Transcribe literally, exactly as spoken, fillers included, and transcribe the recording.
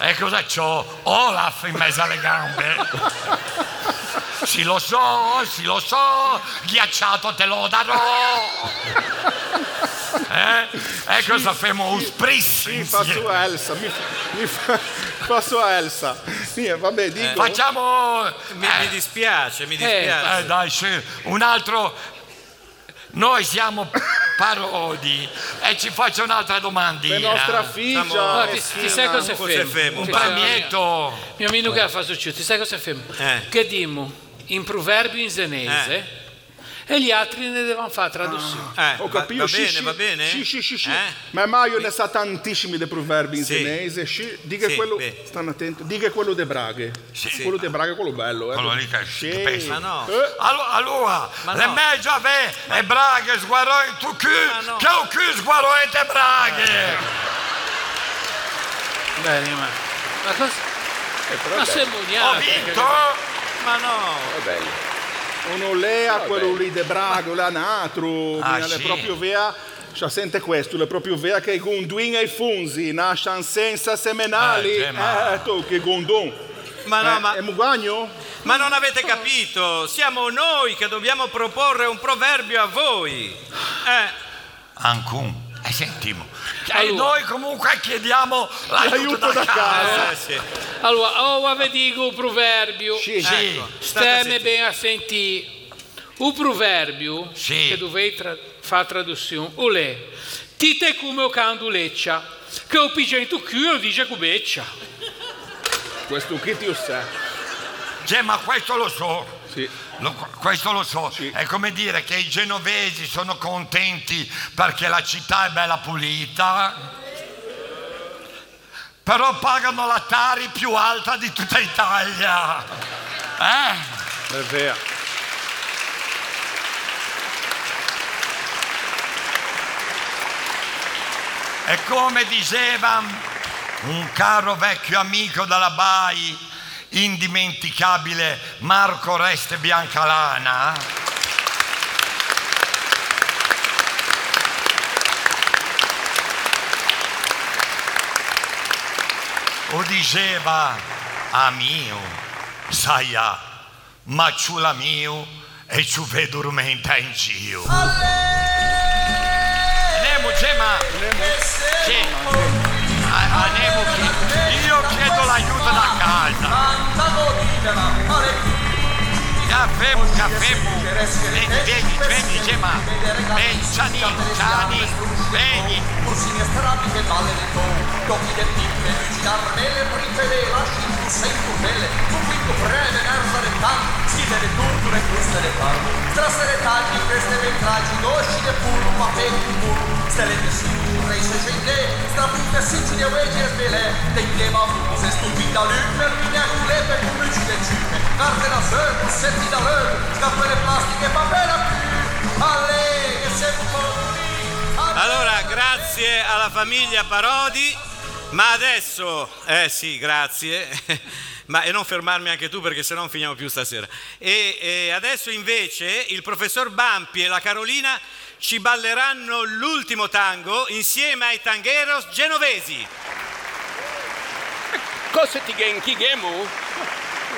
E cosa c'ho? Olaf in mezzo alle gambe. Sì, lo so, sì, lo so, ghiacciato te lo darò. Eh? E cosa facciamo? Un spritz Mi fa su Elsa, mi fa, mi fa, fa su Elsa. Sì, vabbè, dico. Eh. Facciamo... Mi, eh. mi dispiace, mi dispiace. Eh, dai, sì, un altro... Noi siamo parodi e ci faccio un'altra domandina. La nostra figlia. Ma ti, ti sai cosa femo? Un premietto. Mio amico che ha fatto ciò, ti sai cosa femo? Eh. Che dimmo in proverbio in senese Eh. e gli altri ne devono fare traduzione. Eh, Ho va, capito, va sì, bene, sì, va bene? Sì, sì, sì, sì. Eh? Ma Maio ne sa tantissimi dei proverbi in Sì. senese. Sì. Dica Sì, quello, beh. stanno attenti, dica quello de Braghe. Sì. Quello de Braghe è quello bello. Eh. Quello lì che, Sì. che pensa. Ma no. Eh, Allora, allora Ma le no. megge ave e braghe sguardo in tu chi, Ma no. che ho chi sguardo e te braghe. Bene, ma, ma cosa? eh, però Ma è bello. siamo Ho uniati. vinto? Ma no. È bello. Uno lea quello lì de Braghe, la natro, Ah, le sì. proprio vea. Cioè, sente questo, le proprio vea che i gonduin e i funzi nascono senza semenali. Eh, sì, ma- Eh, tu che gondun. Ma no, Eh, ma, è mugagno? ma non avete capito? Siamo noi che dobbiamo proporre un proverbio a voi. Eh, Ancun. E sentimo. E Allora. noi comunque chiediamo l'aiuto, L'aiuto da da casa. eh sì. Allora, o vi dico un proverbio, Sì, Sì. Ecco, state a stemme sentire. bene a sentire. Un proverbio Sì. che dovete tra- fare traduzione, o le tite come o canduleccia, che o pigia in tu culo dice cubeccia. Questo chi ti sa? Cioè, ma questo lo so. Sì. Lo- questo lo so, Sì. è come dire che i genovesi sono contenti perché la città è bella pulita, però pagano la Tari più alta di tutta Italia. Eh? È vero. E come diceva un caro vecchio amico della B A I, indimenticabile Marco Reste Biancalana, o diceva a mio, sai a, ma ciula mio e ci vedo rumenta in giro. Nemo, c'è ma... Sì. A- a Nemo chi- io chiedo l'aiuto da casa. Caffè, caffè, vieni, vieni, vieni, c'è ma... Vieni, Ciani, Ciani, vieni. Cursini e strati che valle del ton, tocchi del pippe, luci d'armele, printele, lasci tu sei pupelle, un quinto breve, nerva del tanto, schide le torture, queste le parlo, strasse le tagli, queste ventraggi, dosci de puro, papeti puro, stelle di sigur, rei se scende, strapunte sicili e vegi e svele, dei piema fuse, stupida lume, minacule, per luci de ciume, carte da seur, bussetti da leur, scappelle plastiche, papera più, alle, che se un Allora, grazie alla famiglia Parodi, ma adesso, eh sì, grazie, ma e non fermarmi anche tu perché sennò non finiamo più stasera. E, e adesso invece il professor Bampi e la Carolina ci balleranno l'ultimo tango insieme ai tangheros genovesi. Cosa ti gen chi gemu?